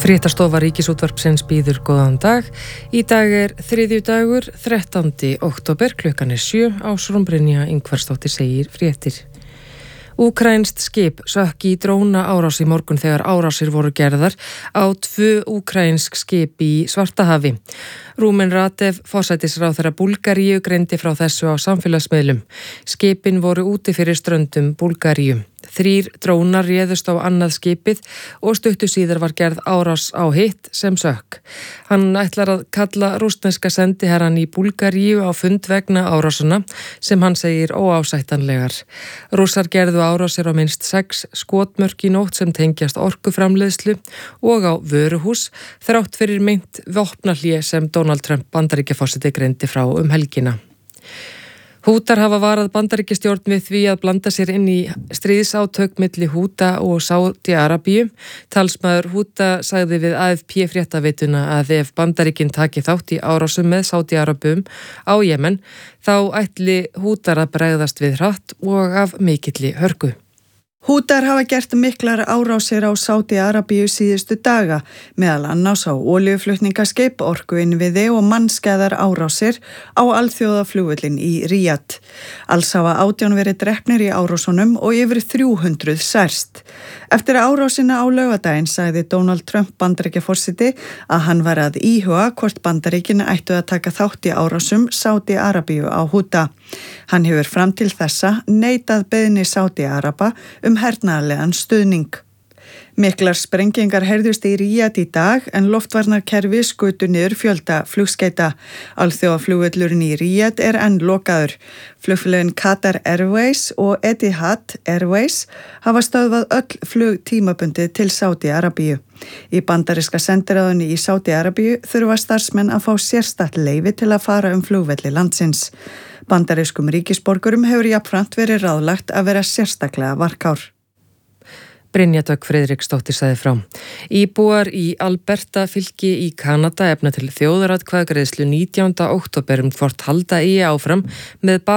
Fréttastofa Ríkisútvarpsins býður góðan dag. Í dag er þriðjudagur, 13. október, klukkan er 7. Ásrún Brynja Ingvarsdóttir segir fréttir. Úkraínskt skip sökk í dróna árás í morgun þegar árásir voru gerðar á 2 úkraínsk skip í Svartahafi. Rúmen Radev, forsætisráðherra Búlgaríu, greindi frá þessu á samfélagsmiðlum. Skipin voru úti fyrir ströndum Búlgaríu. 3 drónar réðust á annað skipið og stuttu síðar var gerð árás á hitt sem sökk. Hann ætlar að kalla rússneska sendiherrann í Búlgaríu á fund vegna árásana sem hann segir óásættanlegar. Rússar gerðu árásir á minnst 6 skotmörk í nótt sem tengjast orkuframleiðslu og á vöruhús þrátt fyrir meint vopnahlé sem Donald Trump Bandaríkjaforseti greindi frá helgina. Hútar hafa varað Bandaríkjastjórn við því að blanda sér inn í stríðsátök milli Húta og Sádi-Arabíu. Talsmaður Húta sagði við AFP fréttaveituna að ef Bandaríkin taki þátt í árásum með Sádi-Arabum á Jemen, þá ætli Hútar að bregðast við hratt og af mikilli hörku. Hútar hafa gert miklar árásir á Sádi-Arabíu síðustu daga, meðal annars á olíuflutningaskip, orkuinnviði og mannskæðar árásir á alþjóðaflugvöllinn í Ríad. Alls hafa 18 verið drepnir í árásunum og yfir 300 særst. Eftir árásina á laugardaginn sagði Donald Trump Bandaríkjaforseti að hann var að íhuga hvort Bandaríkin ættu að taka þátt í árásum Sádi-Arabíu á Húta. Hann hefur fram til þessa neitað beiðni Sádi-Araba hernaðarlegan stuðning. Miklar sprengingar heyrðust í Ríad í dag en loftvarnarkerfi skutu niður fjölda flugskeita. Alþjóðaflugvöllurinn í Ríad er enn lokaður. Flugfélögin Qatar Airways og Etihad Airways hafa stöðvað öll flug tímabundið til Sádi-Arabíu. Í bandaríska sendiráðinu í Sádi-Arabíu þurfa starfsmenn að fá sérstakt leyfi til að fara flugvelli landsins. Bandarískum ríkisborgurum hefur jafnframt verið ráðlagt að vera sérstaklega varkár. Brynja Dögg Friðriksdóttir sagði frá. Íbúar í Alberta fylki í Kanada efna til þjóðaratkvæðagreiðslu 19. október hvort halda eigi áfram með